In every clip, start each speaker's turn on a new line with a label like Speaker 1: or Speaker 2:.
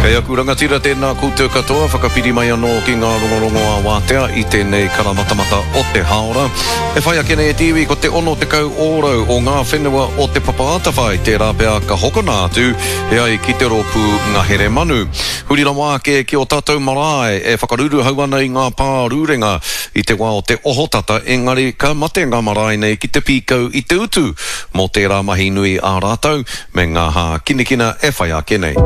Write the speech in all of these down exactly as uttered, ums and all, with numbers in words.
Speaker 1: Kaya kurangatira tēnā koutou katoa, whakapiri mai anō ki ngā rongorongo a wātea i tēnei karamatamata o te haora. E whai ake nei e tiwi ko te ono te kau ōrau o ngā whenua o te papaatawhai, te rāpea ka hokonātu, e ai ki te ropu ngā here manu. Hurira wāke ki o tātou marae e whakaruru hau ana i ngā pārūrenga i te wā o te ohotata, engari ka mate ngā marae nei ki te pīkau i te utu, mō te rā mahi nui a rātou, me ngā hā kinikina e whai ake nei.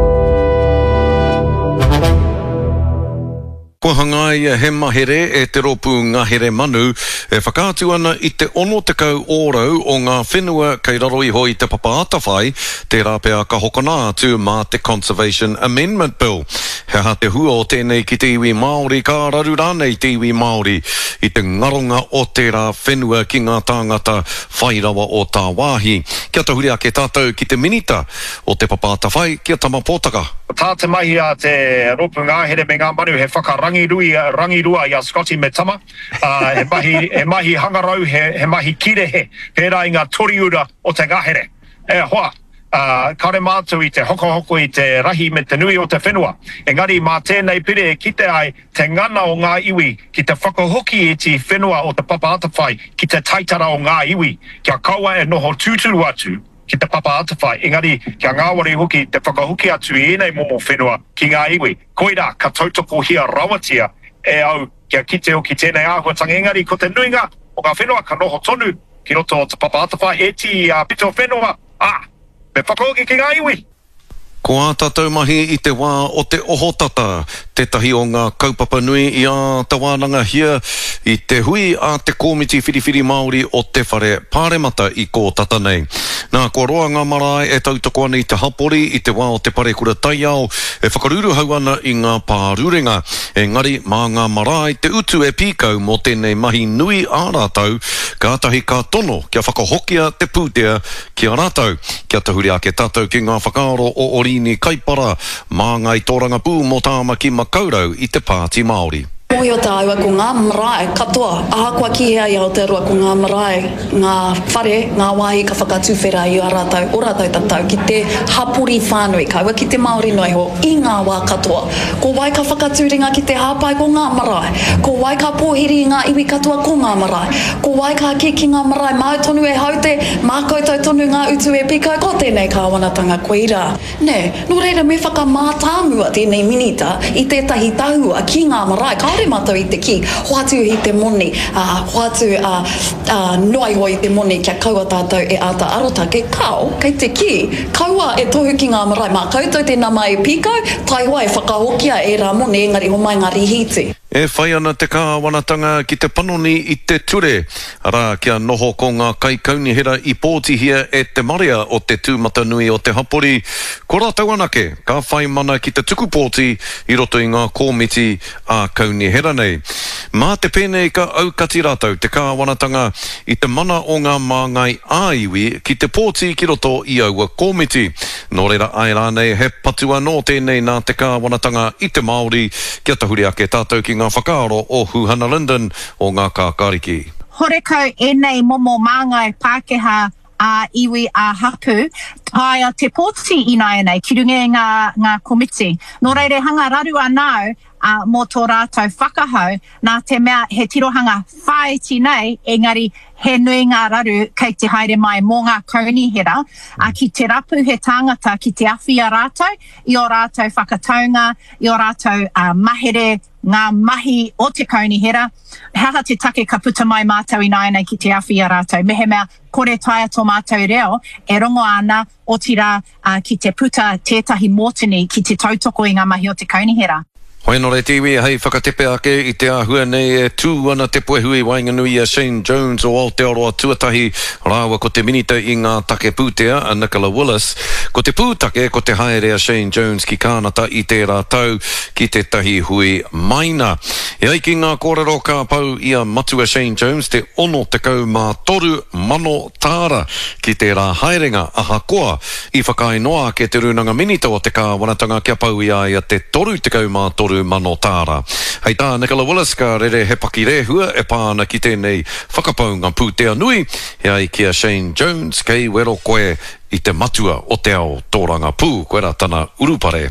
Speaker 1: Ko hangai he mahere e te ropu ngā here manu e whakaatu ana i te ono te kau ōrau o ngā whenua kei raro iho i te papaatawhai, te rāpea ka hokona atu mā te Conservation Amendment Bill. He ha te hua o tēnei ki te iwi Māori, ka raru rānei te iwi Māori i te ngaronga o te rā whenua ki ngā tāngata whairawa o tā wāhi. Kia tahuri ake tātou ki te minita o te papaatawhai, kia tama pōtaka.
Speaker 2: Tā te mahi a te ropu ngā here me ngā manu he whakarangirui, rangirua i a Scotty me tama. Uh, he, mahi, he mahi hangarau, he, he mahi kirehe, pērā i ngā toriura o te ngahere. E hoa, uh, kare mātou i te hoko hoko i te rahi me te nui o te whenua. Engari mā tēnei pire e kite ai te ngana o ngā iwi, ki te whakahoki e ti whenua o te papaatawhai, ki te taitara o ngā iwi, kia kaua e noho tūturu atu, ki te papaatawhai. Engari, kia ngāwari hoki, te whakahoki atu i enei momo whenua ki ngā iwi. Koira, ka tautoko hia rawatia e au kia kite o ki tēnei āhuatanga. Engari, ko te nuinga o ngā whenua ka noho tonu ki roto o te papaatawhai e ti a uh, pito whenua. Ah, me whakahoki ki ngā iwi.
Speaker 1: Ko ā tātou mahi i te wā o te ohotata, tētahi o ngā kaupapa nui i ā tawānanga hia i te hui a te kōmiti whiriwhiri Māori o te whare pāremata i kō tata nei. Nā, kua roa ngā marae e tautoko ana i te hapori i te wā o te pare kura taiao e whakaruru hau ana i ngā pārurenga. Engari, mā ngā marae te utu e pīkau mō tēnei mahi nui ā rātau, ka atahi ka tono kia whakahokia te pūtea ki a rātau. Kia tahuri ake tātou ki ngā whakaaro o ori ni kaipara mā ngai tōranga pū mō tāma ki makaurau i te pāti Māori.
Speaker 3: Moi o tā aua ko ngā marae katoa, aha kua ki hea i Aotearoa ko ngā marae, ngā whare, ngā wāhi ka whakatūwhera i a rātau, o rātau tatau, ki te hapuri whānui, kaua ki te Māori noi ho, i ngā wā katoa. Ko wai ka whakatūringa ki te hāpai ko ngā marae, ko wai ka pōhiri i ngā iwi katoa ko ngā marae, ko wai ka ki ki ngā marae, māu tonu e haute, mā koutou tonu ngā utu e pika, ko tēnei kāwanatanga koira. Nē, no reira me whakamātāmua tēnei minita i tētahi tahua ki ngā marae, kaore mātou i te ki, hoatu i te moni, uh, hoatu uh, uh, noai hoi te moni kia kaua tātou e āta arota, kei kau, kei te ki, kaua e tohu ki ngā marae, mā koutou te nama e pīkau, tai hoa e whakahokia e rā moni, engari ho mai ngā rihiti.
Speaker 1: E whai ana te kāwanatanga ki te panoni i te ture. Rā kia noho ko ngā kaikaunihera i pōtihia e te marea o te tūmata nui o te hapori. Ko rātau anake, ka whai mana ki te tukupōti i roto i ngā kōmiti a kaunihera nei. Mā te pēnei ka aukati rātau te kāwanatanga i te mana o ngā māngai āiwi ki te pōti ki roto i aua kōmiti. Nō reira ai rānei he patua nō tēnei nā te kāwanatanga i te Māori, kia tahuri ake tātou ki ngā whakaaro o Huhana Linden o ngā kākāriki.
Speaker 4: Horekau e nei momo māngai Pākehā a iwi a hapu, tai a te pōti i nai nei, ki runga ngā, ngā komiti. Nō reire hanga raru anau, a mō tō rātou whakahau, nā te mea he tirohanga whaiti nei, engari he nui ngā raru kei te haere mai mō ngā kaunihera, a ki te rapu he tāngata ki te awhi a rātou, i o rātou whakataunga, i o rātou uh, mahere, ngā mahi o te kaunihera, haha te take ka puta mai mātou i nai nei ki te awhi a rātou. Mehe mea kore taia tō mātou reo, e rongo ana o tira uh, ki te puta tētahi mōtini ki te tautoko i ngā mahi o te kaunihera.
Speaker 1: Hoi nō rei tiwi, hei whakatepe ake i te āhua nei e tū ana te puehui wainganui a Shane Jones o Aotearoa tuatahi rāua ko te minita i ngā take pūtea a Nicola Willis. Ko te pūtake, ko te haere a Shane Jones ki kānata i te rātau ki te tahi hui maina. E ai ki ngā kōrero ka pau i a matua Shane Jones te ono te kau mā toru mano tāra ki te rā haerenga aha koa i whakainoa ke te runanga minita o te kāwanatanga kia pau i a i a te toru te kau mā toru mano tāra. Hei tā, Nicola Willis ka rere he paki rehua e pāna ki tēnei whakapaunga pūtea nui, e ai kia Shane Jones kei wero koe i te matua o te ao tōranga pū, koe rā tana urupare.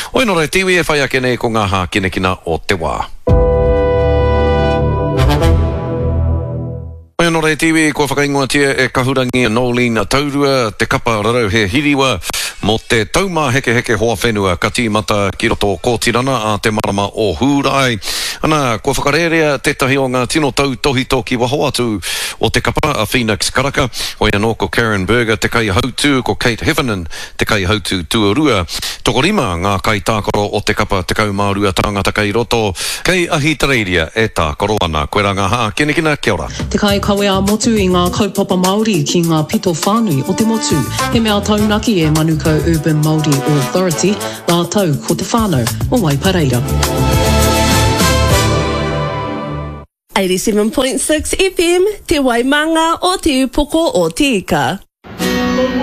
Speaker 1: Oi no re tiwi e whai ake nei ko ngā hā kine kina o te wā. Oi no re tiwi ko whakaingoatia e kahurangi a Nolene Taurua te kapa rarau he hiriwa mo te tauma heke heke hoa whenua ka tīmata ki roto kōtirana a te marama o Hūrai. Ana, kua whakarerea tētahi o ngā tino tau tohi toki waho atu o te kapa a Phoenix Karaka, o anō ko Karen Berger te kai hautu, ko Kate Heffernan te kai hautu tuarua. Tokorima ngā kai tākoro o te kapa te kaumārua tāngata kai roto, kei ahi tareiria e tākoro ana. Koe rā ngā hā, kene kina, kia ora.
Speaker 5: Te kai kawe a motu i ngā kaupapa Māori ki ngā pito whānui o te motu. He mea taunaki e Manukau Urban Māori Authority, ngā tau ko te whānau o Waipareira.
Speaker 6: eighty-seven point six F M, te Waimanga o te upoko o te ika.